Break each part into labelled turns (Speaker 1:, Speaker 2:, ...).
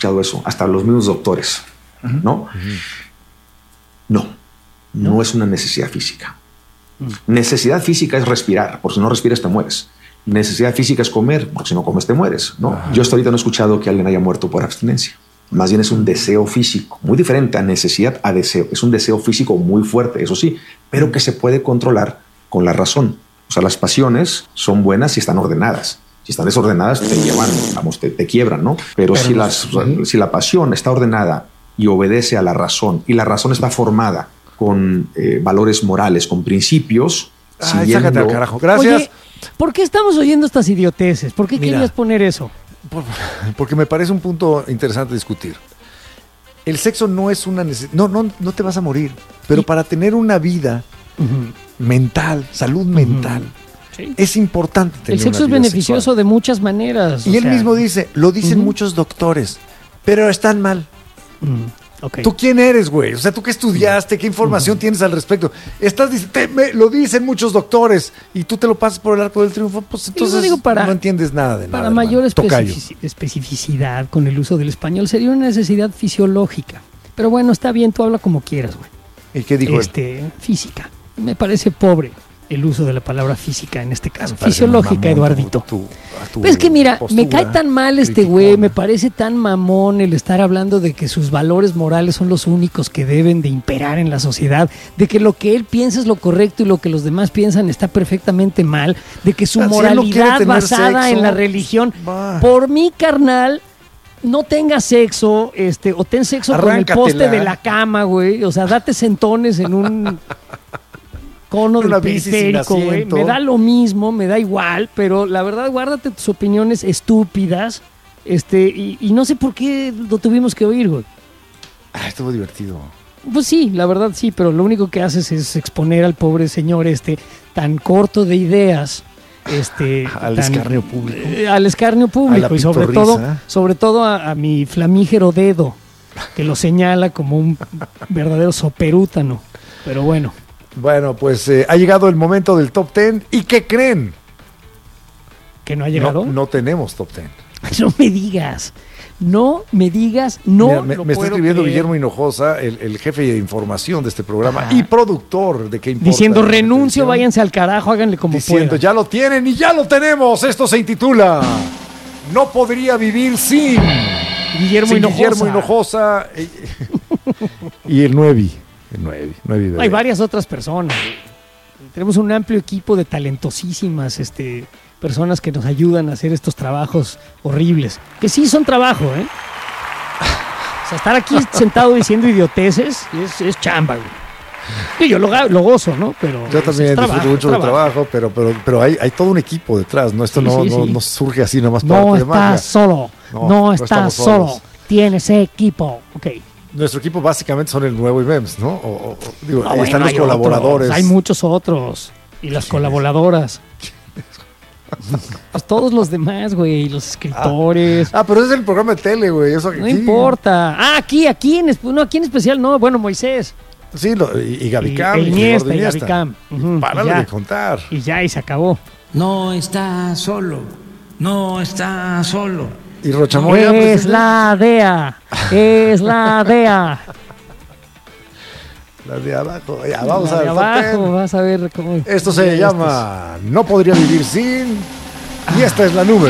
Speaker 1: escuchado eso, hasta los mismos doctores, ¿no? No es una necesidad física. Necesidad física es respirar, porque si no respiras te mueres. Necesidad física es comer, porque si no comes te mueres, ¿no? Yo hasta ahorita no he escuchado que alguien haya muerto por abstinencia. Más bien es un deseo físico, muy diferente a necesidad a deseo. Es un deseo físico muy fuerte, eso sí, pero que se puede controlar con la razón. O sea, las pasiones son buenas si están ordenadas. Si están desordenadas, te llevan, vamos, te quiebran, ¿no? Pero si la pasión está ordenada y obedece a la razón, y la razón está formada con valores morales, con principios,
Speaker 2: sácate al carajo. Gracias.
Speaker 3: Oye, ¿por qué estamos oyendo estas idioteces? ¿Por qué querías poner eso?
Speaker 2: Porque me parece un punto interesante discutir. El sexo no es una necesidad. No te vas a morir. Pero para tener una vida mental, salud mental, es importante tener
Speaker 3: el sexo
Speaker 2: una
Speaker 3: es
Speaker 2: vida
Speaker 3: beneficioso
Speaker 2: sexual.
Speaker 3: de muchas maneras.
Speaker 2: Y él mismo dice, lo dicen muchos doctores, pero están mal.
Speaker 3: Okay.
Speaker 2: ¿Tú quién eres, güey? O sea, ¿tú qué estudiaste? ¿Qué información tienes al respecto? Lo dicen muchos doctores y tú te lo pasas por el arco del triunfo, pues entonces no entiendes nada de nada.
Speaker 3: Para mayor especificidad con el uso del español sería una necesidad fisiológica. Pero bueno, está bien, tú habla como quieras, güey.
Speaker 2: ¿Y qué dijo él?
Speaker 3: Física. Me parece pobre el uso de la palabra física en este caso. Fisiológica, Eduardito. Pero es que mira, me cae tan mal este güey, me parece tan mamón el estar hablando de que sus valores morales son los únicos que deben de imperar en la sociedad, de que lo que él piensa es lo correcto y lo que los demás piensan está perfectamente mal, de que su moralidad basada en la religión, por mí, carnal, no tengas sexo, o ten sexo con el poste de la cama, güey, o sea, date sentones en un cono del periférico, güey. Me da lo mismo, me da igual, pero la verdad, guárdate tus opiniones estúpidas, y no sé por qué lo tuvimos que oír, güey.
Speaker 2: Estuvo divertido.
Speaker 3: Pues sí, la verdad sí, pero lo único que haces es exponer al pobre señor tan corto de ideas,
Speaker 2: al escarnio público.
Speaker 3: Al escarnio público y sobre todo a mi flamígero dedo, que lo señala como un verdadero soperútano. Pero bueno.
Speaker 2: Bueno, pues ha llegado el momento del Top 10. ¿Y qué creen?
Speaker 3: ¿Que no ha llegado?
Speaker 2: No tenemos Top 10.
Speaker 3: No me digas. No me digas, no.
Speaker 2: Mira, me está escribiendo Guillermo Hinojosa, el jefe de información de este programa y productor de ¿Qué importa?
Speaker 3: Diciendo, renuncio, váyanse al carajo, háganle como puedan.
Speaker 2: Ya lo tienen y ya lo tenemos. Esto se intitula No podría vivir sin
Speaker 3: Guillermo
Speaker 2: Hinojosa y el 9.
Speaker 3: Hay varias otras personas. Tenemos un amplio equipo de talentosísimas personas que nos ayudan a hacer estos trabajos horribles. Que sí son trabajo, ¿eh? O sea, estar aquí sentado diciendo idioteces es chamba, güey. Y yo lo gozo, ¿no? Pero
Speaker 2: yo también disfruto mucho del trabajo, pero hay todo un equipo detrás, ¿no? Esto no surge así nomás para
Speaker 3: no estás solo, no estás solo. Tienes equipo, ok.
Speaker 2: Nuestro equipo básicamente son el Nuevo y MEMS, ¿no? Ahí están los colaboradores.
Speaker 3: Hay muchos otros. Y las colaboradoras. Pues todos los demás, güey. Los escritores.
Speaker 2: Pero ese es el programa de tele, güey. Eso
Speaker 3: no importa. Aquí en especial no. Bueno, Moisés.
Speaker 2: Sí, y Gaby Cam.
Speaker 3: Iniesta y Gaby Cam.
Speaker 2: Párale de contar.
Speaker 3: Y se acabó.
Speaker 4: No está solo. No está solo.
Speaker 2: Y Rochamoya
Speaker 3: es la DEA.
Speaker 2: La de abajo. Ya, vamos
Speaker 3: la
Speaker 2: a ver.
Speaker 3: Abajo, vas a ver cómo.
Speaker 2: Esto se llama No podría vivir sin. Y esta es la número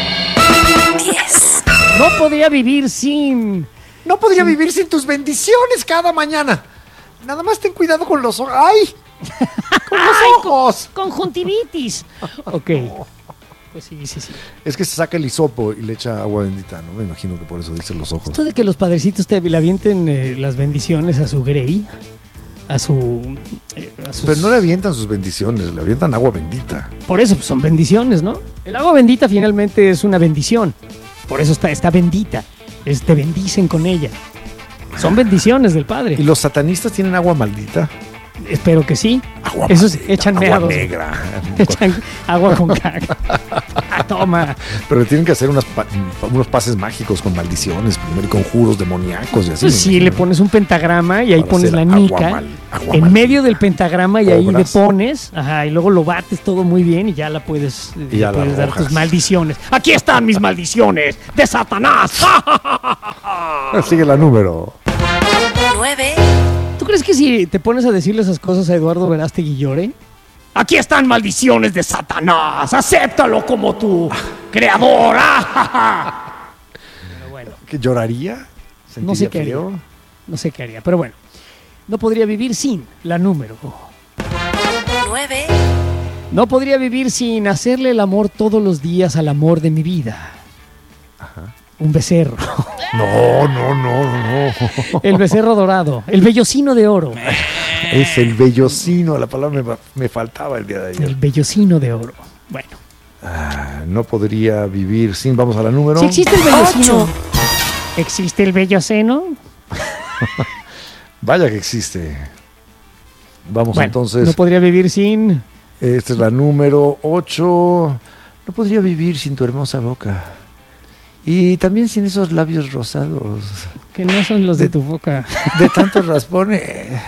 Speaker 4: 10.
Speaker 3: No podría vivir sin.
Speaker 2: No podría vivir sin tus bendiciones cada mañana. Nada más ten cuidado con los ojos. ¡Ay! ¡Con los ojos!
Speaker 3: Conjuntivitis. Ok. Pues sí.
Speaker 2: Es que se saca el hisopo y le echa agua bendita, ¿no? Me imagino que por eso dicen los ojos.
Speaker 3: Esto de que los padrecitos le avienten las bendiciones a su Grey, a sus...
Speaker 2: Pero no le avientan sus bendiciones, le avientan agua bendita.
Speaker 3: Por eso pues, son bendiciones, ¿no? El agua bendita finalmente es una bendición. Por eso está bendita. Te bendicen con ella. Son bendiciones del Padre.
Speaker 2: ¿Y los satanistas tienen agua maldita?
Speaker 3: Espero que sí.
Speaker 2: Agua
Speaker 3: Esos
Speaker 2: maldita,
Speaker 3: echan
Speaker 2: agua
Speaker 3: meados.
Speaker 2: Negra.
Speaker 3: Echan agua con caca. Toma.
Speaker 2: Pero tienen que hacer unos pases mágicos con maldiciones primero y conjuros demoníacos y así.
Speaker 3: Pues sí, le pones un pentagrama y ahí pones la nica en medio del pentagrama y ahí le pones, y luego lo bates todo muy bien y ya la puedes, dar tus maldiciones. Aquí están mis maldiciones de Satanás.
Speaker 2: Sigue la número
Speaker 5: 9.
Speaker 3: ¿Tú crees que si te pones a decirle esas cosas a Eduardo Verástegui llore? Aquí están maldiciones de Satanás, acéptalo como tu creador. Pero bueno,
Speaker 2: ¿Que lloraría?
Speaker 3: no sé qué haría. No sé qué haría, pero bueno. No podría vivir sin la número
Speaker 5: 9.
Speaker 3: No podría vivir sin hacerle el amor todos los días al amor de mi vida.
Speaker 2: Ajá.
Speaker 3: Un becerro.
Speaker 2: No.
Speaker 3: El becerro dorado. El vellocino de oro.
Speaker 2: Es el vellocino, la palabra me faltaba el día de ayer.
Speaker 3: El vellocino de oro. Bueno.
Speaker 2: No podría vivir sin, vamos a la número.
Speaker 3: Si existe el vellocino. ¿Existe el velloceno?
Speaker 2: Vaya que existe. Vamos
Speaker 3: Bueno,
Speaker 2: entonces.
Speaker 3: no podría vivir sin...
Speaker 2: Esta es la número 8. No podría vivir sin tu hermosa boca. Y también sin esos labios rosados.
Speaker 3: Que no son los de tu boca.
Speaker 2: De tantos raspones.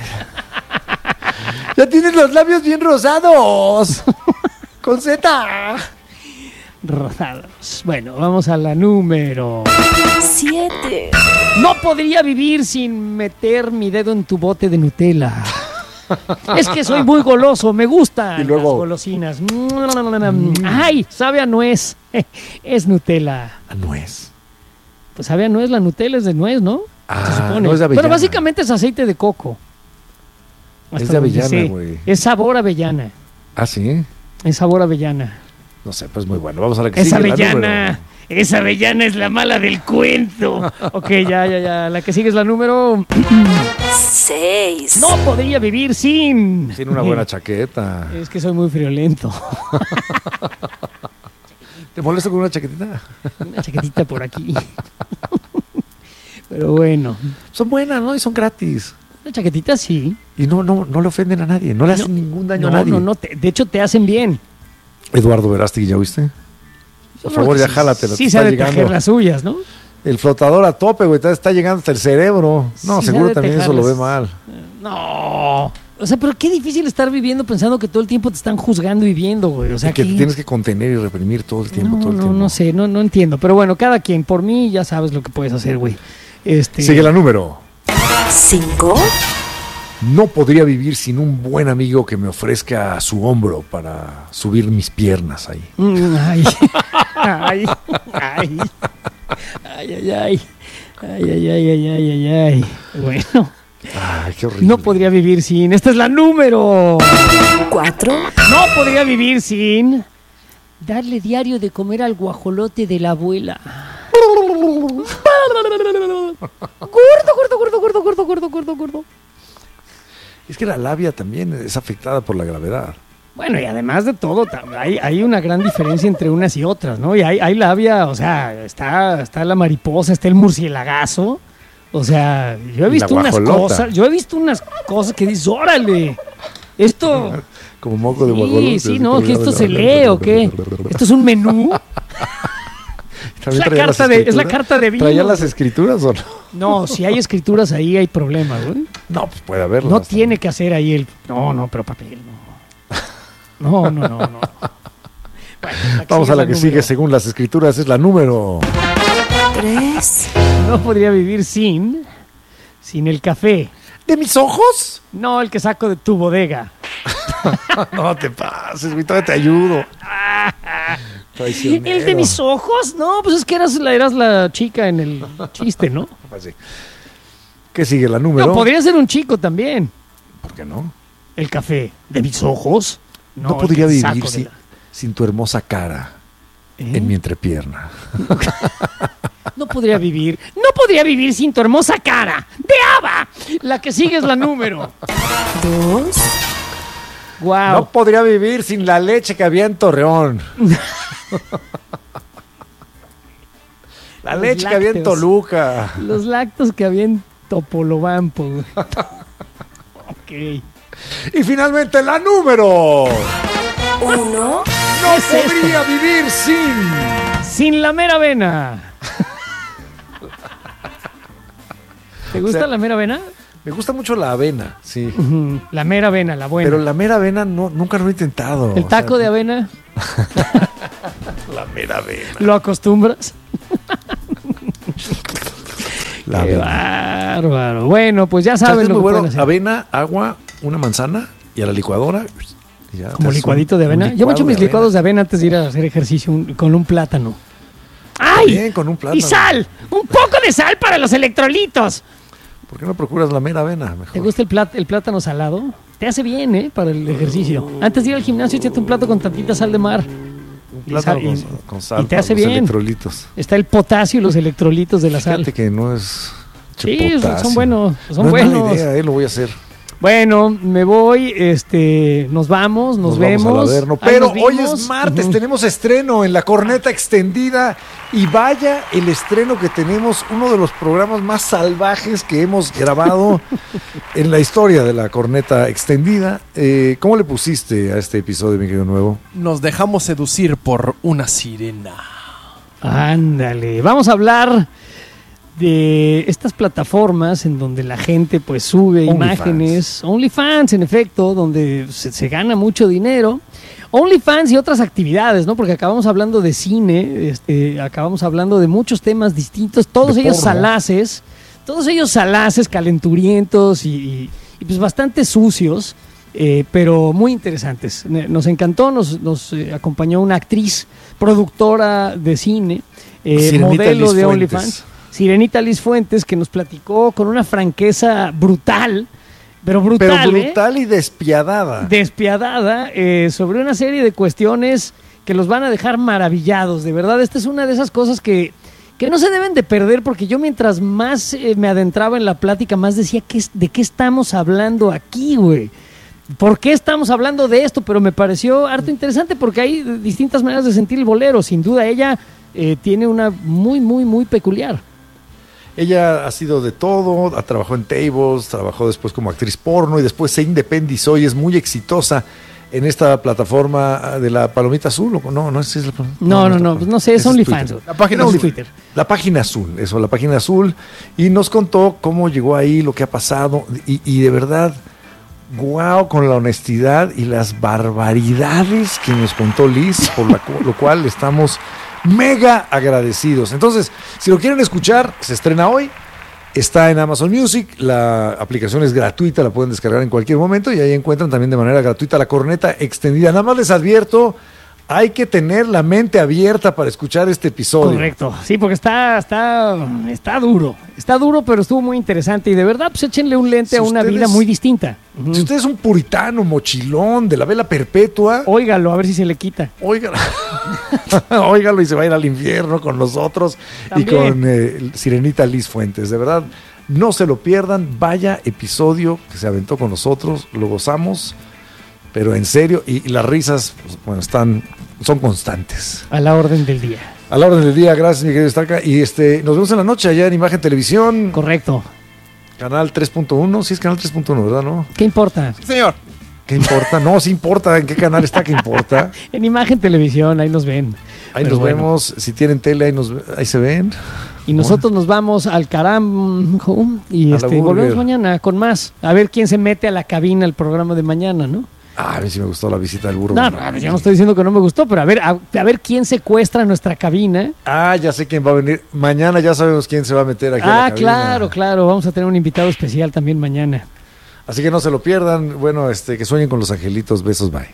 Speaker 2: ¡Ya tienes los labios bien rosados! ¡Con Z!
Speaker 3: Rosados. Bueno, vamos a la número
Speaker 5: 7.
Speaker 3: No podría vivir sin meter mi dedo en tu bote de Nutella. Es que soy muy goloso, me gustan
Speaker 2: Y luego...
Speaker 3: las golosinas. Ay, sabe a nuez. Es Nutella.
Speaker 2: A nuez.
Speaker 3: Pues sabe a nuez, la Nutella es de nuez, ¿no?
Speaker 2: Ah,
Speaker 3: Se supone.
Speaker 2: no es de avellana.
Speaker 3: Pero básicamente es aceite de coco.
Speaker 2: Es
Speaker 3: Hasta
Speaker 2: de
Speaker 3: donde
Speaker 2: avellana,
Speaker 3: sé.
Speaker 2: güey.
Speaker 3: Es sabor avellana.
Speaker 2: ¿Ah, sí?
Speaker 3: Es sabor avellana.
Speaker 2: No sé, pues muy bueno. Vamos a la que
Speaker 3: Es
Speaker 2: sigue. La
Speaker 3: avellana.
Speaker 2: número.
Speaker 3: Esa avellana es la mala del cuento. Ok, ya. La que sigue es la número...
Speaker 5: 6.
Speaker 3: No podría vivir sin...
Speaker 2: Tiene una buena chaqueta.
Speaker 3: Es que soy muy friolento.
Speaker 2: ¿Te molesta con una chaquetita?
Speaker 3: Una chaquetita por aquí. Pero bueno.
Speaker 2: Son buenas, ¿no? Y son gratis.
Speaker 3: Una chaquetita sí.
Speaker 2: Y no le ofenden a nadie. No le hacen ningún daño a nadie.
Speaker 3: No. De hecho, te hacen bien.
Speaker 2: Eduardo Verástegui, ¿ya oíste? Por favor, ya jálatela.
Speaker 3: Sí, se ha de tejer las suyas, ¿no?
Speaker 2: El flotador a tope, güey. Está llegando hasta el cerebro. No,
Speaker 3: Sí,
Speaker 2: seguro
Speaker 3: se ha de
Speaker 2: también eso lo ve
Speaker 3: tejarlas.
Speaker 2: mal.
Speaker 3: No. O sea, pero qué difícil estar viviendo pensando que todo el tiempo te están juzgando y viendo, güey. O sea,
Speaker 2: Y que te tienes que contener y reprimir todo el tiempo, todo el tiempo.
Speaker 3: No sé, no entiendo. Pero bueno, cada quien. Por mí ya sabes lo que puedes hacer, güey.
Speaker 2: Sigue la número.
Speaker 5: 5.
Speaker 2: No podría vivir sin un buen amigo que me ofrezca su hombro para subir mis piernas ahí.
Speaker 3: Ay. Ay. Ay. Ay. Bueno.
Speaker 2: Ay, qué horrible.
Speaker 3: No podría vivir sin... Esta es la número
Speaker 5: 4.
Speaker 3: No podría vivir sin... darle diario de comer al guajolote de la abuela. Gordo.
Speaker 2: Es que la labia también es afectada por la gravedad.
Speaker 3: Bueno, y además de todo, hay una gran diferencia entre unas y otras, ¿no? Y hay labia, o sea, está la mariposa, está el murcielagazo. O sea, yo he visto unas cosas que dices, órale, esto...
Speaker 2: Como moco de guajolote.
Speaker 3: Sí, no, que esto se lee o qué. Esto es un menú. Es la carta de vino.
Speaker 2: ¿Traía las escrituras o no?
Speaker 3: No, si hay escrituras ahí hay problema, güey.
Speaker 2: No, pues puede haberlas.
Speaker 3: No tiene que hacer ahí el... No, pero papel, no. No. Bueno,
Speaker 2: Vamos a la que sigue según las escrituras, es la número
Speaker 5: 3.
Speaker 3: No podría vivir sin el café.
Speaker 2: ¿De mis ojos?
Speaker 3: No, el que saco de tu bodega.
Speaker 2: No te pases, güey, todavía te ayudo.
Speaker 3: ¿El de mis ojos? No, pues es que eras la chica en el chiste, ¿no?
Speaker 2: Pues sí. ¿Qué sigue la número?
Speaker 3: No, podría ser un chico también.
Speaker 2: ¿Por qué no?
Speaker 3: El café. ¿De mis ojos?
Speaker 2: No podría
Speaker 3: el que saco
Speaker 2: vivir sin tu hermosa cara en mi entrepierna.
Speaker 3: No podría vivir sin tu hermosa cara de Ava. La que sigue es la número
Speaker 5: 2.
Speaker 3: Wow.
Speaker 2: No podría vivir sin la leche que había en Torreón. La leche que había en Toluca.
Speaker 3: Los lactos que había en Topolobampo. Ok.
Speaker 2: Y finalmente la número
Speaker 5: 1.
Speaker 2: No
Speaker 3: ¿Qué es
Speaker 2: podría vivir
Speaker 3: sin la mera avena. ¿Te gusta la mera avena?
Speaker 2: Me gusta mucho la avena, sí.
Speaker 3: La mera avena, la buena.
Speaker 2: Pero la mera avena nunca lo he intentado.
Speaker 3: ¿El taco de avena?
Speaker 2: La mera avena.
Speaker 3: ¿Lo acostumbras? Qué bárbaro. Bueno, pues ya saben lo que pueden hacer.
Speaker 2: Avena, agua, una manzana y a la licuadora. Ya
Speaker 3: como licuadito de avena. Yo me echo mis licuados de avena antes de ir a hacer ejercicio con un plátano. ¡Ay!
Speaker 2: Bien, con un plátano.
Speaker 3: ¡Y sal! ¡Un poco de sal para los electrolitos!
Speaker 2: ¿Por qué no procuras la mera avena mejor?
Speaker 3: ¿Te gusta el plátano salado? Te hace bien, para el ejercicio. Antes de ir al gimnasio, échate un plato con tantita sal de mar.
Speaker 2: Un plátano con sal
Speaker 3: y te hace bien.
Speaker 2: Electrolitos.
Speaker 3: Está el potasio y los electrolitos de la sal.
Speaker 2: Fíjate que no es...
Speaker 3: Sí, son buenos.
Speaker 2: No es mala idea, lo voy a hacer.
Speaker 3: Bueno, me voy, nos vamos, nos vemos.
Speaker 2: Vamos al Averno. Pero hoy es martes, tenemos estreno en La Corneta Extendida. Y vaya el estreno que tenemos, uno de los programas más salvajes que hemos grabado en la historia de La Corneta Extendida. ¿Cómo le pusiste a este episodio, mi querido Nuevo?
Speaker 6: Nos dejamos seducir por una sirena.
Speaker 3: Ándale, vamos a hablar de estas plataformas en donde la gente pues sube imágenes, OnlyFans en efecto, donde se gana mucho dinero, OnlyFans y otras actividades, ¿no? Porque acabamos hablando de cine, acabamos hablando de muchos temas distintos, todos ellos salaces, calenturientos y pues bastante sucios, pero muy interesantes. Nos encantó, nos acompañó una actriz, productora de cine, modelo de OnlyFans. Sirenita Liz Fuentes, que nos platicó con una franqueza brutal, pero brutal
Speaker 2: y despiadada.
Speaker 3: Despiadada, sobre una serie de cuestiones que los van a dejar maravillados. De verdad, esta es una de esas cosas que no se deben de perder, porque yo mientras más me adentraba en la plática, más decía, ¿de qué estamos hablando aquí, güey? ¿Por qué estamos hablando de esto? Pero me pareció harto interesante porque hay distintas maneras de sentir el bolero. Sin duda, ella tiene una muy, muy, muy peculiar.
Speaker 2: Ella ha sido de todo, trabajó en tables, trabajó después como actriz porno y después se independizó y es muy exitosa en esta plataforma de la Palomita Azul. No sé si es la
Speaker 3: Palomita. No sé, es OnlyFans.
Speaker 2: La página azul. Twitter. La página azul, la página azul. Y nos contó cómo llegó ahí, lo que ha pasado y de verdad, guau, con la honestidad y las barbaridades que nos contó Liz, por lo cual estamos mega agradecidos. Entonces, si lo quieren escuchar, se estrena hoy, está en Amazon Music, la aplicación es gratuita, la pueden descargar en cualquier momento y ahí encuentran también de manera gratuita La Corneta Extendida. Nada más les advierto, hay que tener la mente abierta para escuchar este episodio.
Speaker 3: Correcto, sí, porque está duro, pero estuvo muy interesante y de verdad, pues échenle un lente a una vida muy distinta.
Speaker 2: Si usted es un puritano, mochilón, de la vela perpetua,
Speaker 3: óigalo, a ver si se le quita.
Speaker 2: Óigalo y se va a ir al infierno con nosotros también. Y con Sirenita Liz Fuentes. De verdad, no se lo pierdan, vaya episodio que se aventó con nosotros, lo gozamos. Pero en serio, y las risas, pues, bueno, son constantes.
Speaker 3: A la orden del día.
Speaker 2: A la orden del día, gracias, mi querido Estaca. Y nos vemos en la noche allá en Imagen Televisión.
Speaker 3: Correcto.
Speaker 2: Canal 3.1, sí es canal 3.1, ¿verdad? ¿No?
Speaker 3: ¿Qué importa?
Speaker 6: Sí, señor.
Speaker 2: ¿Qué importa? No, sí importa. ¿En qué canal está? ¿Qué importa?
Speaker 3: En Imagen Televisión, ahí nos ven.
Speaker 2: Ahí nos vemos. Si tienen tele, ahí se ven.
Speaker 3: Y nosotros nos vamos al carajo y volvemos mañana con más. A ver quién se mete a la cabina al programa de mañana, ¿no?
Speaker 2: A mí sí me gustó la visita del burro.
Speaker 3: No, yo no estoy diciendo que no me gustó, pero a ver quién secuestra nuestra cabina.
Speaker 2: Ya sé quién va a venir. Mañana ya sabemos quién se va a meter aquí a la cabina.
Speaker 3: Claro. Vamos a tener un invitado especial también mañana.
Speaker 2: Así que no se lo pierdan. Bueno, que sueñen con los angelitos. Besos, bye.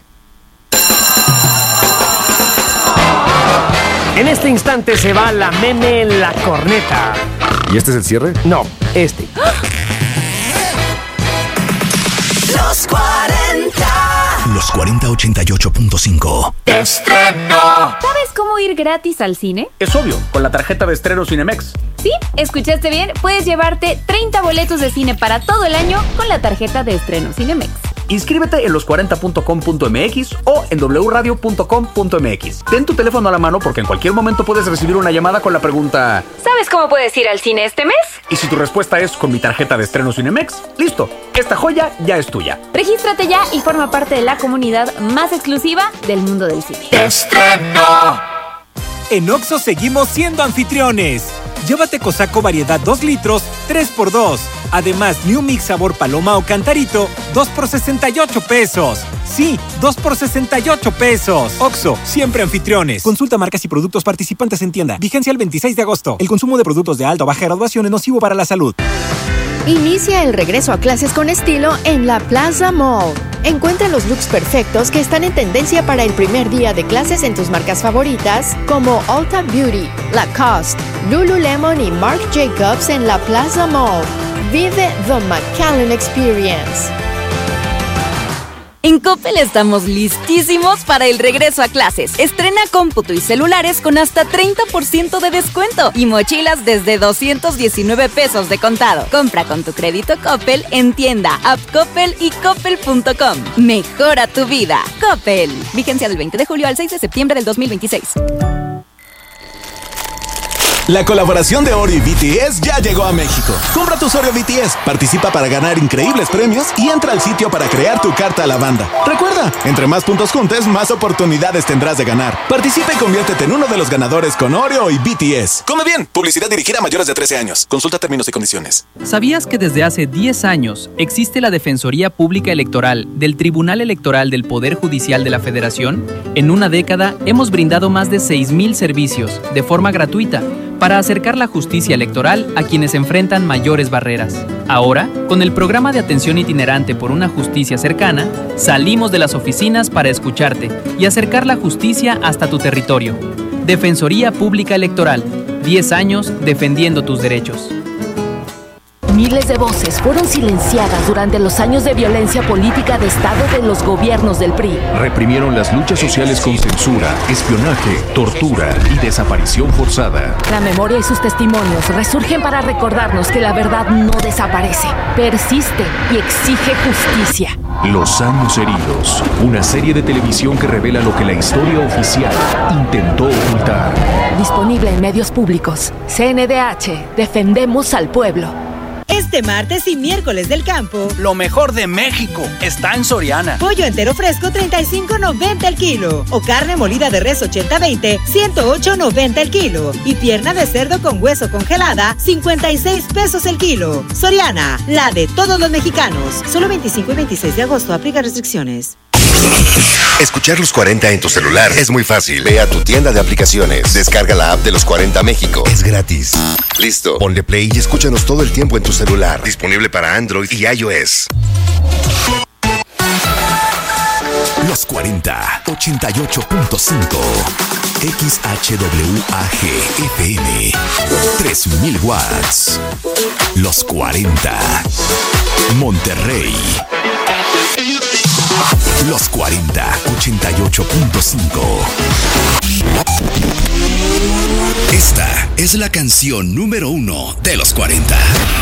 Speaker 3: En este instante se va la meme en la corneta.
Speaker 2: ¿Y este es el cierre?
Speaker 3: No, este.
Speaker 5: Los 40.
Speaker 7: Los 4088.5.
Speaker 5: Estreno.
Speaker 8: ¿Sabes cómo ir gratis al cine?
Speaker 9: Es obvio, con la tarjeta de estreno Cinemex.
Speaker 8: Sí, escuchaste bien. Puedes llevarte 30 boletos de cine para todo el año con la tarjeta de estreno Cinemex.
Speaker 9: Inscríbete en los40.com.mx o en wradio.com.mx. Ten tu teléfono a la mano porque en cualquier momento puedes recibir una llamada con la pregunta:
Speaker 8: ¿sabes cómo puedes ir al cine este mes?
Speaker 9: Y si tu respuesta es con mi tarjeta de estreno Cinemex, listo, esta joya ya es tuya.
Speaker 8: Regístrate ya y forma parte de la comunidad más exclusiva del mundo del cine.
Speaker 5: Estreno.
Speaker 10: En Oxxo seguimos siendo anfitriones. Llévate Cosaco variedad 2 litros, 3x2. Además, New Mix sabor paloma o cantarito, 2 por 68 pesos. Sí, 2 por 68 pesos. Oxxo, siempre anfitriones. Consulta marcas y productos participantes en tienda. Vigencia el 26 de agosto. El consumo de productos de alta o baja graduación es nocivo para la salud.
Speaker 11: Inicia el regreso a clases con estilo en la Plaza Mall. Encuentra los looks perfectos que están en tendencia para el primer día de clases en tus marcas favoritas como Ulta Beauty, Lacoste, Lululemon y Marc Jacobs en la Plaza Mall. Vive The McAllen Experience.
Speaker 12: En Coppel estamos listísimos para el regreso a clases. Estrena cómputo y celulares con hasta 30% de descuento y mochilas desde 219 pesos de contado. Compra con tu crédito Coppel en tienda, app Coppel y coppel.com. Mejora tu vida. Coppel. Vigencia del 20 de julio al 6 de septiembre del 2026.
Speaker 13: La colaboración de Oreo y BTS ya llegó a México. Compra tus Oreo BTS, participa para ganar increíbles premios y entra al sitio para crear tu carta a la banda. Recuerda, entre más puntos juntes, más oportunidades tendrás de ganar. Participa y conviértete en uno de los ganadores con Oreo y BTS. Come bien, publicidad dirigida a mayores de 13 años. Consulta términos y condiciones.
Speaker 14: ¿Sabías que desde hace 10 años existe la Defensoría Pública Electoral del Tribunal Electoral del Poder Judicial de la Federación? En una década hemos brindado más de 6,000 servicios de forma gratuita para acercar la justicia electoral a quienes enfrentan mayores barreras. Ahora, con el programa de atención itinerante por una justicia cercana, salimos de las oficinas para escucharte y acercar la justicia hasta tu territorio. Defensoría Pública Electoral, 10 años defendiendo tus derechos.
Speaker 15: Miles de voces fueron silenciadas durante los años de violencia política de Estado de los gobiernos del PRI.
Speaker 16: Reprimieron las luchas sociales con censura, espionaje, tortura y desaparición forzada.
Speaker 15: La memoria y sus testimonios resurgen para recordarnos que la verdad no desaparece, persiste y exige justicia.
Speaker 16: Los años heridos, una serie de televisión que revela lo que la historia oficial intentó ocultar.
Speaker 15: Disponible en medios públicos. CNDH, defendemos al pueblo.
Speaker 17: Este martes y miércoles del campo,
Speaker 9: lo mejor de México está en Soriana.
Speaker 17: Pollo entero fresco, $35.90 el kilo. O carne molida de res 80-20, $108.90 el kilo. Y pierna de cerdo con hueso congelada, 56 pesos el kilo. Soriana, la de todos los mexicanos. Solo 25 y 26 de agosto, aplica restricciones.
Speaker 18: Escuchar Los 40 en tu celular es muy fácil. Ve a tu tienda de aplicaciones. Descarga la app de Los 40 México. Es gratis. Listo. Ponle play y escúchanos todo el tiempo en tu celular. Disponible para Android y iOS.
Speaker 7: Los 40, 88.5. XHWAG FM. 3000 watts. Los 40. Monterrey. Los 40, 88.5. Esta es la canción número 1 de los 40.